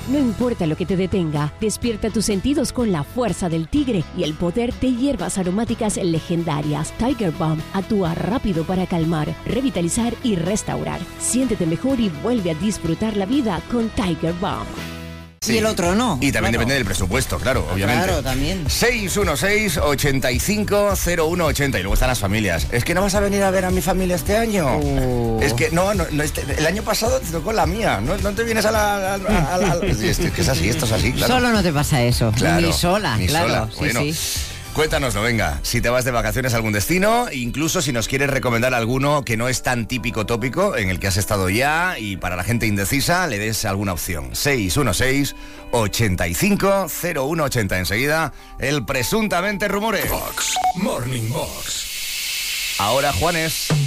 No importa lo que te detenga, despierta tus sentidos con la fuerza del tigre y el poder de hierbas aromáticas legendarias. Tiger Balm actúa rápido para calmar, revitalizar y restaurar. Siéntete mejor y vuelve a disfrutar la vida con Tiger Balm. Sí. Y el otro no. Y también depende del presupuesto, claro, obviamente. Claro, también. 616-850180. Y luego están las familias. Es que no vas a venir a ver a mi familia este año. Es que no el año pasado te tocó la mía. No te vienes a la... Es que es así, esto es así, claro. Solo no te pasa eso. Claro, ni sola, ni claro. sola. Sí, Bueno. sí. Cuéntanoslo, venga, si te vas de vacaciones a algún destino, incluso si nos quieres recomendar alguno que no es tan típico tópico, en el que has estado ya, y para la gente indecisa le des alguna opción. 616-850180. Enseguida, el presuntamente rumores. Vox Morning Box. Ahora, Juanes.